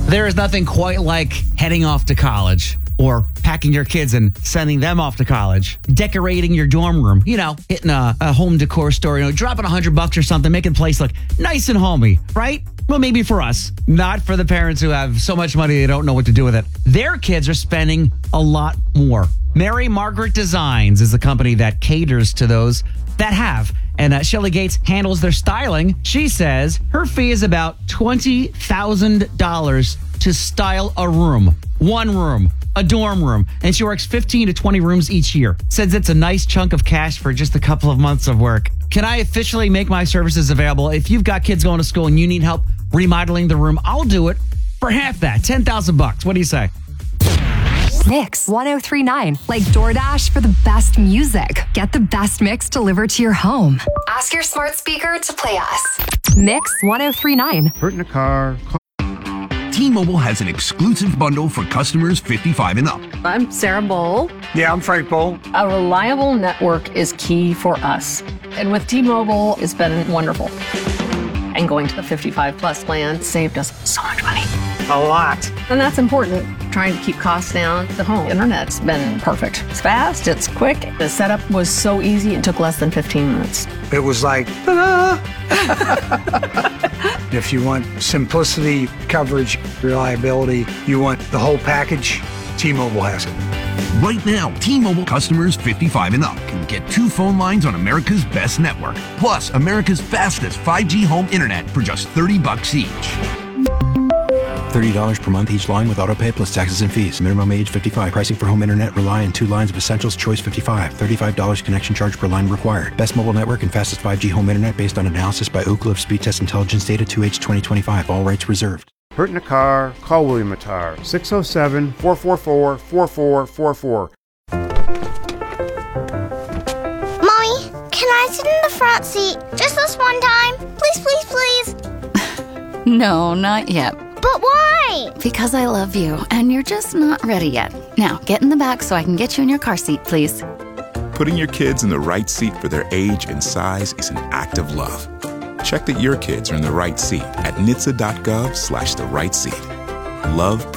There is nothing quite like heading off to college or packing your kids and sending them off to college, decorating your dorm room, hitting a home decor store, dropping $100 or something, making the place look nice and homey, right? Well, maybe for us, not for the parents who have so much money they don't know what to do with it. Their kids are spending a lot more. Mary Margaret Designs is the company that caters to those that have. And Shelly Gates handles their styling. She says her fee is about $20,000 to style a room. One room, a dorm room. And she works 15 to 20 rooms each year. Says it's a nice chunk of cash for just a couple of months of work. Can I officially make my services available? If you've got kids going to school and you need help remodeling the room, I'll do it for half that, $10,000. What do you say? Mix 1039, like DoorDash for the best music. Get the best mix delivered to your home. Ask your smart speaker to play us. Mix 1039. Hurt in a car. T-Mobile has an exclusive bundle for customers 55 and up. I'm Sarah Bowl. Yeah, I'm Frank Bowl. A reliable network is key for us. And with T-Mobile, it's been wonderful. And going to the 55 plus plan saved us so much money. A lot. And that's important. Trying to keep costs down. The home internet's been perfect. It's fast, it's quick. The setup was so easy, it took less than 15 minutes. It was like, ta-da! If you want simplicity, coverage, reliability, you want the whole package, T-Mobile has it. Right now, T-Mobile customers 55 and up can get 2 phone lines on America's best network, plus America's fastest 5G home internet for just $30 each. $30 per month each line with autopay plus taxes and fees. Minimum age 55. Pricing for home internet rely on 2 lines of Essentials Choice 55. $35 connection charge per line required. Best mobile network and fastest 5G home internet based on analysis by Ookla of Speed Test Intelligence data 2H 2025. All rights reserved. Hurt in a car, call William Attar, 607-444-4444. Mommy, can I sit in the front seat just this one time? Please, please, please. No, not yet. But why? Because I love you, and you're just not ready yet. Now, get in the back so I can get you in your car seat, please. Putting your kids in the right seat for their age and size is an act of love. Check that your kids are in the right seat at nhtsa.gov/the right seat. Love